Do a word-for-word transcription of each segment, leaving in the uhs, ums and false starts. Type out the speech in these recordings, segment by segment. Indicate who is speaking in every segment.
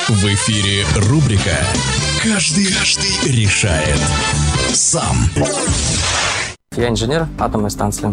Speaker 1: В эфире рубрика «Каждый, каждый решает сам».
Speaker 2: Я инженер атомной станции.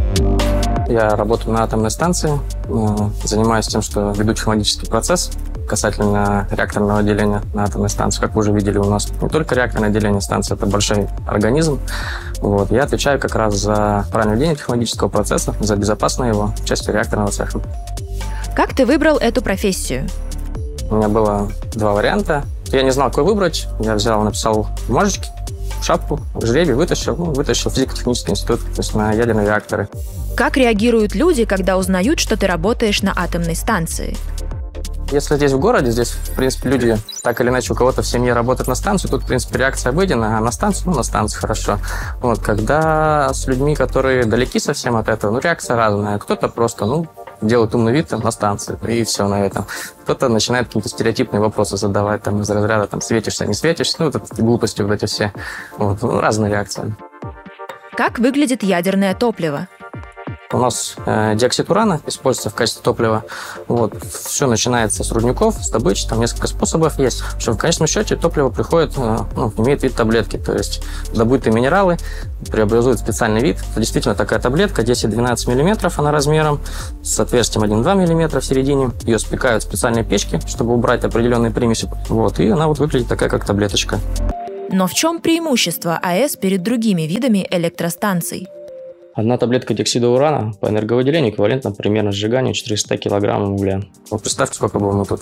Speaker 2: Я работаю на атомной станции, занимаюсь тем, что веду технологический процесс касательно реакторного отделения на атомной станции. Как вы уже видели, у нас не только реакторное отделение станции, это большой организм. Вот. Я отвечаю как раз за правильное ведение технологического процесса, за безопасное его в части реакторного цеха.
Speaker 3: Как ты выбрал эту профессию?
Speaker 2: У меня было два варианта. Я не знал, какой выбрать. Я взял, написал бумажечки, шапку, жребий, вытащил, ну, вытащил физико-технический институт, то есть на ядерные реакторы.
Speaker 3: Как реагируют люди, когда узнают, что ты работаешь на атомной станции?
Speaker 2: Если здесь в городе, здесь, в принципе, люди так или иначе у кого-то в семье работают на станции, тут, в принципе, реакция обыденная, а на станции, ну, на станции хорошо. Вот, когда с людьми, которые далеки совсем от этого, ну, реакция разная. Кто-то просто, ну, делает умный вид там, на станции, и все на этом. Кто-то начинает какие-то стереотипные вопросы задавать, там, из разряда, там, светишься, не светишься, ну, вот эти глупости вот эти все. Вот, ну, разные реакции.
Speaker 3: Как выглядит ядерное топливо?
Speaker 2: У нас э, диоксид урана используется в качестве топлива. Вот. Все начинается с рудников, с добычи, там несколько способов есть. Что в конечном счете топливо приходит, э, ну, имеет вид таблетки, то есть добытые минералы преобразуют специальный вид. Это действительно такая таблетка, десять-двенадцать миллиметров она размером, с отверстием один-два миллиметра в середине. Ее спекают в специальные печки, чтобы убрать определенные примеси. Вот. И она вот выглядит такая, как таблеточка.
Speaker 3: Но в чем преимущество АЭС перед другими видами электростанций?
Speaker 2: Одна таблетка диоксида урана по энерговыделению эквивалентна примерно сжиганию четыреста килограммов угля. Вот представьте, сколько было мы тут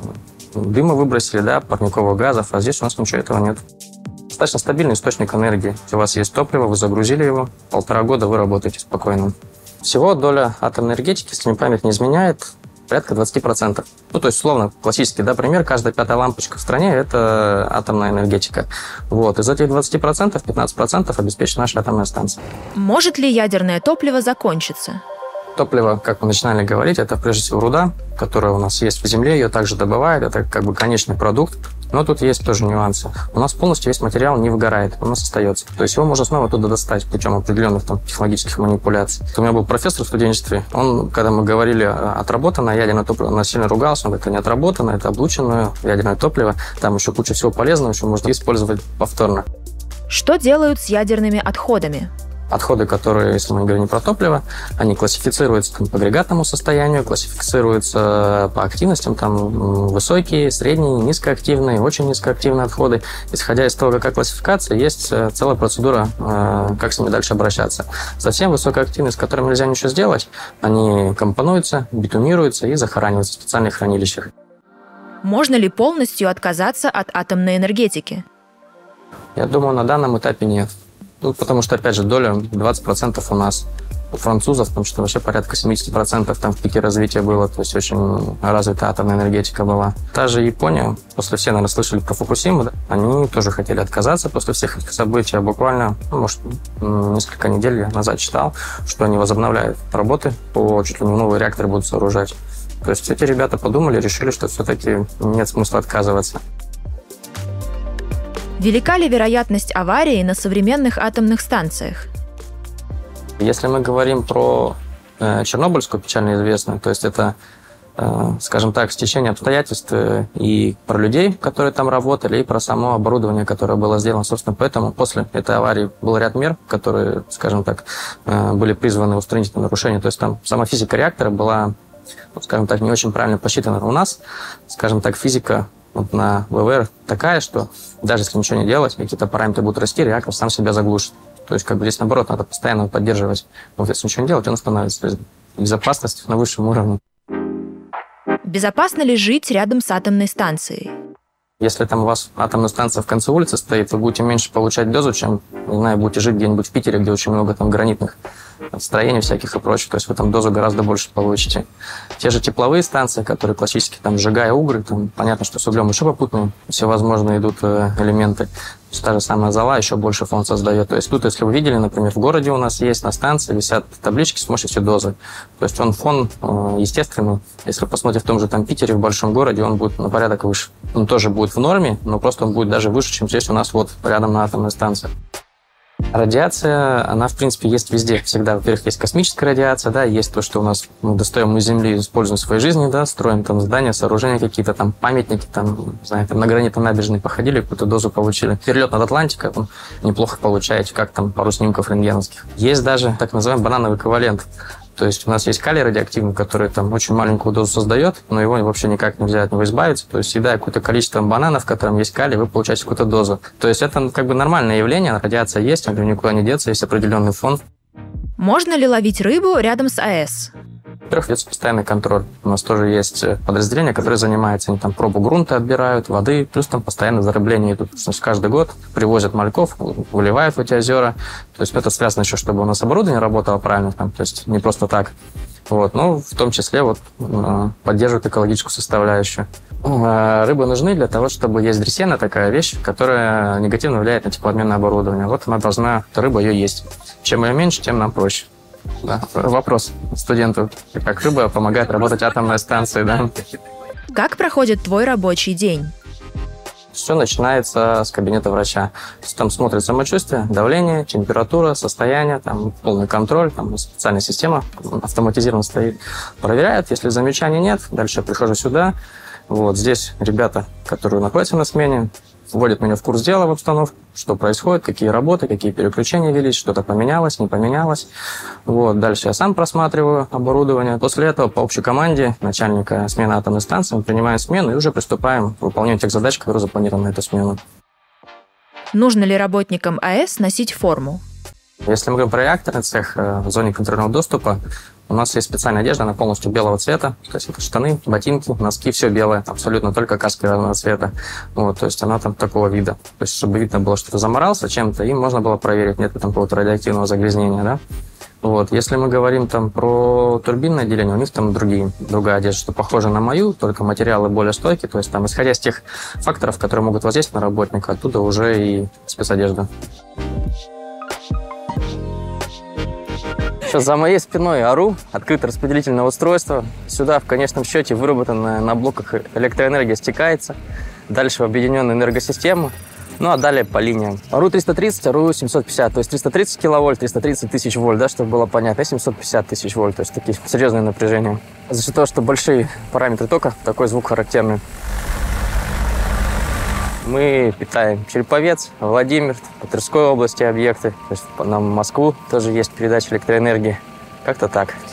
Speaker 2: дыма выбросили, да, парниковых газов, а здесь у нас ничего этого нет. Достаточно стабильный источник энергии. У вас есть топливо, вы загрузили его, полтора года вы работаете спокойно. Всего доля атомной энергетики, если мне память не изменяет, порядка двадцать процентов. Ну, то есть, условно, классический, да, пример, каждая пятая лампочка в стране – это атомная энергетика. Вот. Из этих двадцати процентов пятнадцать процентов обеспечит наша атомная станция.
Speaker 3: Может ли ядерное топливо закончиться?
Speaker 2: Топливо, как мы начинали говорить, это прежде всего руда, которая у нас есть в земле, ее также добывают, это как бы конечный продукт. Но тут есть тоже нюансы. У нас полностью весь материал не выгорает, у нас остается. То есть его можно снова оттуда достать путем определенных там, технологических манипуляций. У меня был профессор в студенчестве, он, когда мы говорили отработанное ядерное топливо, он нас сильно ругался, он говорит, это не отработанное, это облученное ядерное топливо, там еще куча всего полезного, еще можно использовать повторно.
Speaker 3: Что делают с ядерными отходами?
Speaker 2: Отходы, которые, если мы говорим не про топливо, они классифицируются там, по агрегатному состоянию, классифицируются по активностям, там высокие, средние, низкоактивные, очень низкоактивные отходы. Исходя из того, какая классификация, есть целая процедура, как с ними дальше обращаться. Совсем высокоактивные, с которыми нельзя ничего сделать, они компонуются, битумируются и захораниваются в специальных хранилищах.
Speaker 3: Можно ли полностью отказаться от атомной энергетики?
Speaker 2: Я думаю, на данном этапе нет. Ну, потому что, опять же, доля двадцать процентов у нас. У французов, потому что вообще порядка семьдесят процентов там в пике развития было, то есть очень развитая атомная энергетика была. Та же Япония, после всех, наверное, слышали про Фукусиму, да? Они тоже хотели отказаться после всех этих событий. Буквально, ну, может, несколько недель назад читал, что они возобновляют работы по чуть ли не новые реакторы будут сооружать. То есть эти ребята подумали, решили, что все-таки нет смысла отказываться.
Speaker 3: Велика ли вероятность аварии на современных атомных станциях?
Speaker 2: Если мы говорим про э, Чернобыльскую, печально известную, то есть это, э, скажем так, стечение обстоятельств э, и про людей, которые там работали, и про само оборудование, которое было сделано. Собственно, поэтому после этой аварии был ряд мер, которые, скажем так, э, были призваны устранить это нарушение. То есть там сама физика реактора была, скажем так, не очень правильно посчитана. У нас, скажем так, физика вот на ВВР такая, что даже если ничего не делать, какие-то параметры будут расти, реактор сам себя заглушит. То есть, как бы здесь, наоборот, надо постоянно поддерживать. Вот если ничего не делать, он становится. То есть, безопасность на высшем уровне.
Speaker 3: Безопасно ли жить рядом с атомной станцией?
Speaker 2: Если там у вас атомная станция в конце улицы стоит, вы будете меньше получать дозу, чем, не знаю, будете жить где-нибудь в Питере, где очень много там гранитных строений всяких и прочее. То есть вы там дозу гораздо больше получите. Те же тепловые станции, которые классически, там, сжигая угры, там, понятно, что с углем еще попутно всевозможные идут э, элементы. То есть та же самая зола еще больше фон создает. То есть тут, если вы видели, например, в городе у нас есть на станции висят таблички с мощностью дозы. То есть он фон э, естественный. Если посмотреть в том же там Питере, в большом городе, он будет на порядок выше. Он тоже будет в норме, но просто он будет даже выше, чем здесь у нас вот рядом на атомной станции. Радиация, она, в принципе, есть везде. Всегда, во-первых, есть космическая радиация, да, есть то, что у нас мы достаем из Земли, используем в своей жизни, да, строим там здания, сооружения какие-то, там памятники, там, не знаю, там на гранитной набережной походили, какую-то дозу получили. Перелет над Атлантикой, там, неплохо получаете, как там пару снимков рентгеновских. Есть даже так называемый банановый ковалент. То есть у нас есть калий радиоактивный, который там очень маленькую дозу создает, но его вообще никак нельзя от него избавиться. То есть, съедая какое-то количество бананов, в котором есть калий, вы получаете какую-то дозу. То есть это как бы нормальное явление, радиация есть, от него никуда не деться, есть определенный фон.
Speaker 3: Можно ли ловить рыбу рядом с АЭС?
Speaker 2: Во-первых, ведется постоянный контроль. У нас тоже есть подразделения, которые занимаются, они там пробу грунта отбирают, воды, плюс там постоянно зарыбление идут. То есть каждый год привозят мальков, выливают в эти озера. То есть это связано еще, чтобы у нас оборудование работало правильно, там, то есть не просто так. Вот. Ну, в том числе вот, поддерживают экологическую составляющую. Рыбы нужны для того, чтобы есть дресена, такая вещь, которая негативно влияет на теплообменное оборудование. Вот она должна, рыба ее есть. Чем ее меньше, тем нам проще. Да. Вопрос студенту, как рыба помогает работать атомной станции, да?
Speaker 3: Как проходит твой рабочий день?
Speaker 2: Все начинается с кабинета врача. То есть там смотрят самочувствие, давление, температура, состояние, там полный контроль, там специальная система автоматизированно стоит. Проверяют, если замечаний нет, дальше я прихожу сюда. Вот здесь ребята, которые находятся на смене, вводят меня в курс дела, в обстановку, что происходит, какие работы, какие переключения велись, что-то поменялось, не поменялось. Вот. Дальше я сам просматриваю оборудование. После этого по общей команде начальника смены атомной станции мы принимаем смену и уже приступаем к выполнению тех задач, которые запланированы на эту смену.
Speaker 3: Нужно ли работникам АЭС носить форму?
Speaker 2: Если мы говорим про реакторный цех в зоне контрольного доступа, у нас есть специальная одежда, она полностью белого цвета. То есть это штаны, ботинки, носки, все белое, абсолютно только каска разного цвета. Вот, то есть она там такого вида. То есть чтобы видно было, что ты заморался чем-то, им можно было проверить, нет ли там какого-то радиоактивного загрязнения, да. Вот. Если мы говорим там про турбинное отделение, у них там другие, другая одежда, что похожа на мою, только материалы более стойкие. То есть там, исходя из тех факторов, которые могут воздействовать на работника, оттуда уже и спецодежда. Сейчас за моей спиной АРУ, открытое распределительное устройство. Сюда в конечном счете выработанная на блоках электроэнергия стекается. Дальше в объединенную энергосистему. Ну а далее по линиям. АРУ триста тридцать, АРУ семьсот пятьдесят. То есть триста тридцать киловольт, триста тридцать тысяч вольт, да, чтобы было понятно. И семьсот пятьдесят тысяч вольт. То есть такие серьезные напряжения. За счет того, что большие параметры тока, такой звук характерный. Мы питаем Череповец, Владимир, по Тверской области объекты. То есть на Москву тоже есть передача электроэнергии. Как-то так.